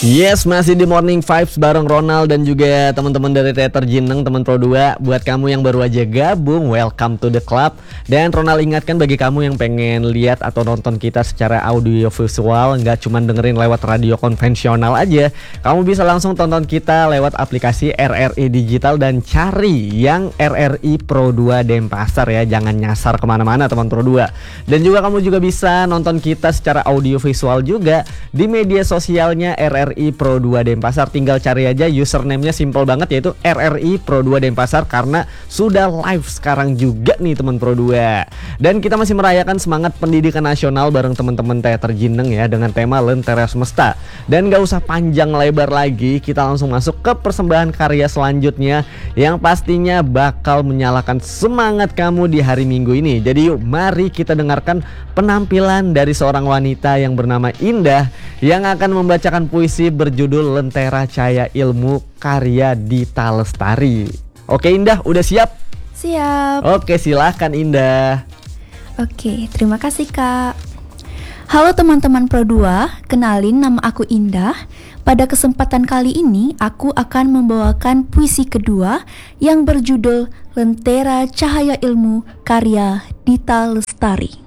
Yes, masih di Morning Vibes bareng Ronald dan juga teman-teman dari Teater Jineng, teman Pro 2. Buat kamu yang baru aja gabung, welcome to the club. Dan Ronald ingatkan bagi kamu yang pengen lihat atau nonton kita secara audio visual, nggak cuma dengerin lewat radio konvensional aja. Kamu bisa langsung tonton kita lewat aplikasi RRI Digital dan cari yang RRI Pro 2 Denpasar ya. Jangan nyasar kemana-mana teman Pro 2. Dan juga kamu juga bisa nonton kita secara audio visual juga di media sosialnya RRI Pro 2 Denpasar. Tinggal cari aja, username-nya simple banget yaitu RRI Pro 2 Denpasar karena sudah live sekarang juga nih teman Pro 2. Dan kita masih merayakan semangat pendidikan nasional bareng teman-teman Teater Jineng ya dengan tema Lentera Semesta. Dan gak usah panjang lebar lagi, kita langsung masuk ke persembahan karya selanjutnya yang pastinya bakal menyalakan semangat kamu di hari Minggu ini. Jadi yuk mari kita dengarkan penampilan dari seorang wanita yang bernama Indah yang akan membacakan puisi berjudul Lentera Cahaya Ilmu karya Dita Lestari. Oke Indah, udah siap? Siap. Oke, silahkan Indah. Oke, terima kasih Kak. Halo teman-teman Pro 2, kenalin nama aku Indah. Pada kesempatan kali ini aku akan membawakan puisi kedua yang berjudul Lentera Cahaya Ilmu karya Dita Lestari.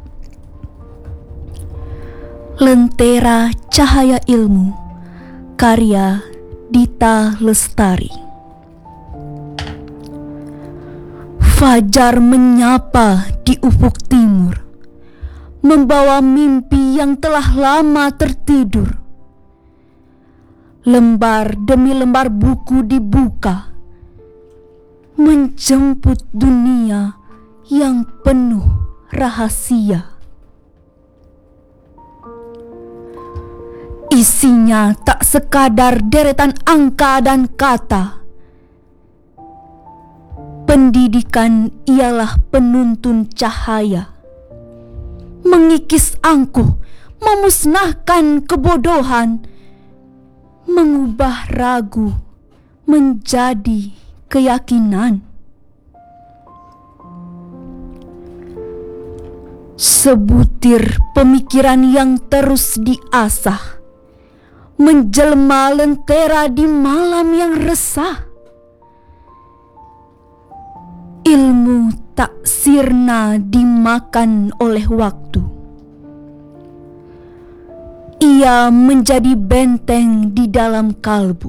Lentera Cahaya Ilmu karya Dita Lestari. Fajar menyapa di ufuk timur, membawa mimpi yang telah lama tertidur. Lembar demi lembar buku dibuka, menjemput dunia yang penuh rahasia. Isinya tak sekadar deretan angka dan kata. Pendidikan ialah penuntun cahaya, mengikis angkuh, memusnahkan kebodohan, mengubah ragu menjadi keyakinan. Sebutir pemikiran yang terus diasah, menjelma lentera di malam yang resah. Ilmu tak sirna dimakan oleh waktu. Ia menjadi benteng di dalam kalbu.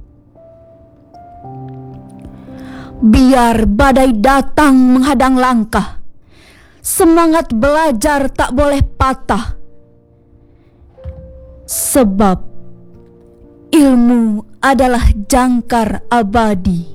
Biar badai datang menghadang langkah, semangat belajar tak boleh patah. Sebab ilmu adalah jangkar abadi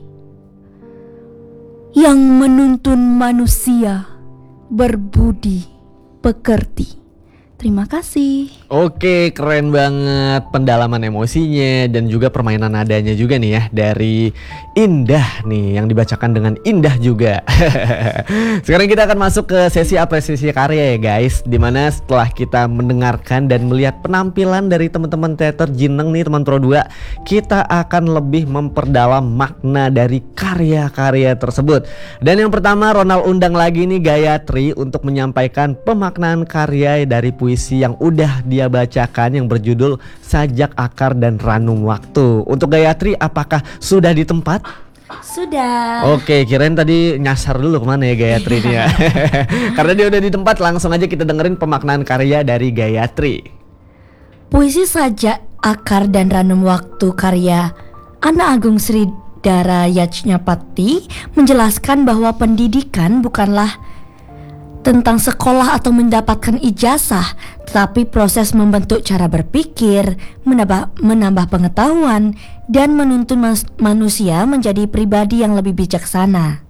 yang menuntun manusia berbudi pekerti. Terima kasih. Oke, keren banget pendalaman emosinya dan juga permainan nadanya juga nih ya dari Indah nih yang dibacakan dengan indah juga. Sekarang kita akan masuk ke sesi apresiasi karya ya guys, dimana setelah kita mendengarkan dan melihat penampilan dari teman-teman Teater Jineng nih teman Pro 2, kita akan lebih memperdalam makna dari karya-karya tersebut. Dan yang pertama Ronald undang lagi nih Gayatri untuk menyampaikan pemaknaan karya dari puisi yang udah dia bacakan yang berjudul Sajak Akar dan Ranum Waktu. Untuk Gayatri, apakah sudah di tempat? Sudah. Oke, kirain tadi nyasar dulu kemana ya Gayatri ini ya. Karena dia udah di tempat, langsung aja kita dengerin pemaknaan karya dari Gayatri. Puisi Sajak Akar dan Ranum Waktu karya Ana Agung Sri Dara Yajñapati menjelaskan bahwa pendidikan bukanlah tentang sekolah atau mendapatkan ijazah, tetapi proses membentuk cara berpikir, menambah pengetahuan, dan menuntun manusia menjadi pribadi yang lebih bijaksana.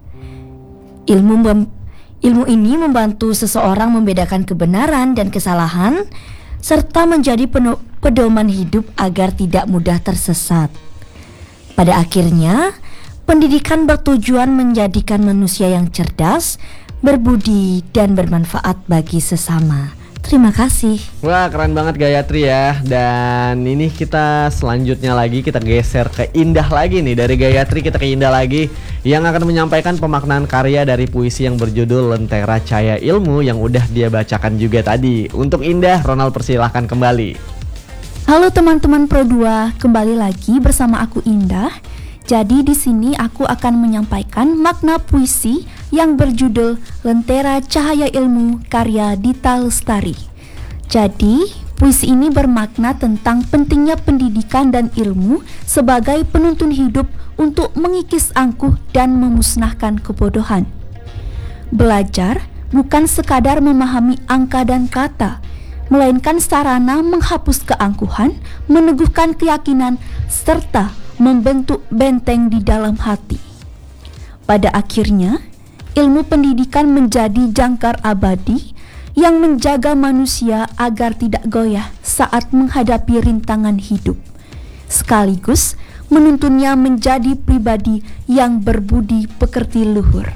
Ilmu ini membantu seseorang membedakan kebenaran dan kesalahan, serta menjadi pedoman hidup agar tidak mudah tersesat. Pada akhirnya, pendidikan bertujuan menjadikan manusia yang cerdas, berbudi dan bermanfaat bagi sesama. Terima kasih. Wah, keren banget Gayatri ya. Dan ini kita selanjutnya lagi kita geser ke Indah lagi nih. Dari Gayatri kita ke Indah lagi yang akan menyampaikan pemaknaan karya dari puisi yang berjudul Lentera Cahaya Ilmu yang udah dia bacakan juga tadi. Untuk Indah, Ronald persilahkan kembali. Halo teman-teman Pro 2, kembali lagi bersama aku Indah. Jadi di sini aku akan menyampaikan makna puisi yang berjudul Lentera Cahaya Ilmu karya Dita Lestari. Jadi, puisi ini bermakna tentang pentingnya pendidikan dan ilmu sebagai penuntun hidup untuk mengikis angkuh dan memusnahkan kebodohan. Belajar bukan sekadar memahami angka dan kata, melainkan sarana menghapus keangkuhan, meneguhkan keyakinan, serta membentuk benteng di dalam hati. Pada akhirnya, ilmu pendidikan menjadi jangkar abadi yang menjaga manusia agar tidak goyah saat menghadapi rintangan hidup, sekaligus menuntunnya menjadi pribadi yang berbudi pekerti luhur.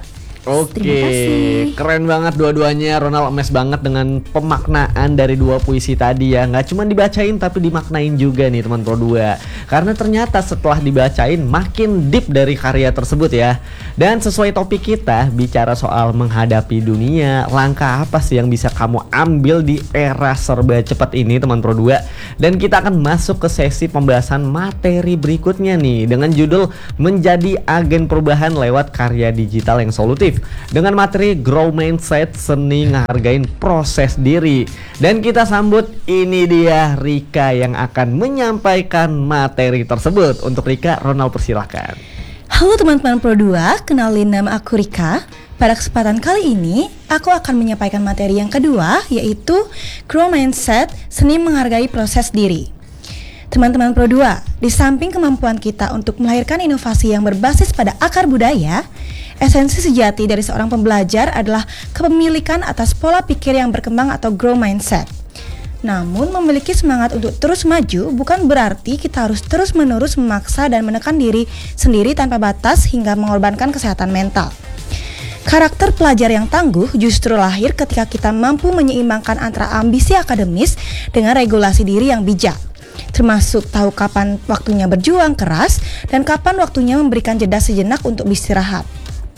Oke, keren banget dua-duanya. Ronald emes banget dengan pemaknaan dari dua puisi tadi ya. Nggak cuma dibacain tapi dimaknain juga nih teman Pro 2. Karena ternyata setelah dibacain makin deep dari karya tersebut ya. Dan sesuai topik kita, bicara soal menghadapi dunia, langkah apa sih yang bisa kamu ambil di era serba cepat ini teman Pro 2. Dan kita akan masuk ke sesi pembahasan materi berikutnya nih, dengan judul Menjadi Agen Perubahan lewat Karya Digital yang Solutif, dengan materi Grow Mindset, seni ngehargain proses diri. Dan kita sambut, ini dia Rika yang akan menyampaikan materi tersebut. Untuk Rika, Ronald persilahkan. Halo teman-teman Pro 2, kenalin nama aku Rika. Pada kesempatan kali ini, aku akan menyampaikan materi yang kedua, yaitu Grow Mindset, seni menghargai proses diri. Teman-teman Pro 2, di samping kemampuan kita untuk melahirkan inovasi yang berbasis pada akar budaya, esensi sejati dari seorang pembelajar adalah kepemilikan atas pola pikir yang berkembang atau grow mindset. Namun, memiliki semangat untuk terus maju bukan berarti kita harus terus-menerus memaksa dan menekan diri sendiri tanpa batas hingga mengorbankan kesehatan mental. Karakter pelajar yang tangguh justru lahir ketika kita mampu menyeimbangkan antara ambisi akademis dengan regulasi diri yang bijak, termasuk tahu kapan waktunya berjuang keras dan kapan waktunya memberikan jeda sejenak untuk beristirahat.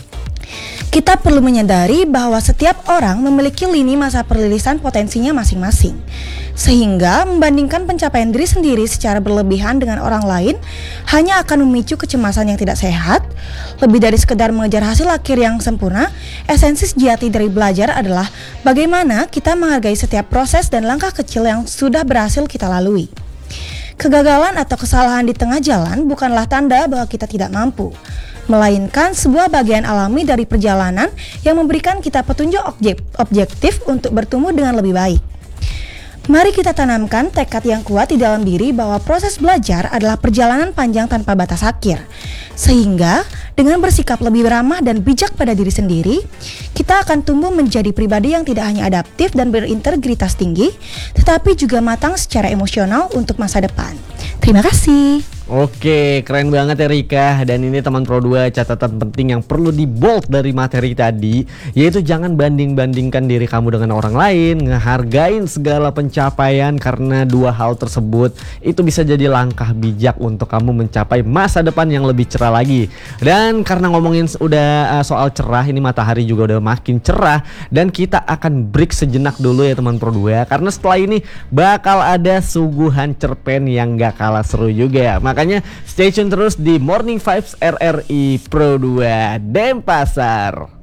Kita perlu menyadari bahwa setiap orang memiliki lini masa perilisan potensinya masing-masing, sehingga membandingkan pencapaian diri sendiri secara berlebihan dengan orang lain hanya akan memicu kecemasan yang tidak sehat. Lebih dari sekedar mengejar hasil akhir yang sempurna, esensi sejati dari belajar adalah bagaimana kita menghargai setiap proses dan langkah kecil yang sudah berhasil kita lalui. Kegagalan atau kesalahan di tengah jalan bukanlah tanda bahwa kita tidak mampu, melainkan sebuah bagian alami dari perjalanan yang memberikan kita petunjuk objektif untuk bertumbuh dengan lebih baik. Mari kita tanamkan tekad yang kuat di dalam diri bahwa proses belajar adalah perjalanan panjang tanpa batas akhir. Sehingga dengan bersikap lebih ramah dan bijak pada diri sendiri, kita akan tumbuh menjadi pribadi yang tidak hanya adaptif dan berintegritas tinggi, tetapi juga matang secara emosional untuk masa depan. Terima kasih. Oke, keren banget ya Rika. Dan ini teman Pro 2, catatan penting yang perlu di bold dari materi tadi, yaitu jangan banding-bandingkan diri kamu dengan orang lain. Ngehargain segala pencapaian, karena dua hal tersebut itu bisa jadi langkah bijak untuk kamu mencapai masa depan yang lebih cerah lagi. Dan karena ngomongin udah soal cerah, ini matahari juga udah makin cerah, dan kita akan break sejenak dulu ya teman Pro 2, karena setelah ini bakal ada suguhan cerpen yang gak kalah seru juga ya. Makanya stay tune terus di Morning Vibes RRI Pro 2 Denpasar.